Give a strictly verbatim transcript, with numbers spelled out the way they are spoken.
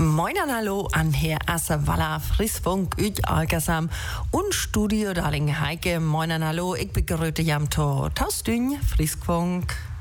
Moin an hallo an Herr Asserwalla Friesfunk, üt Algersam und Studio Darling Heike. Moin an hallo, ich begrüße jam to Taustün Friesfunk.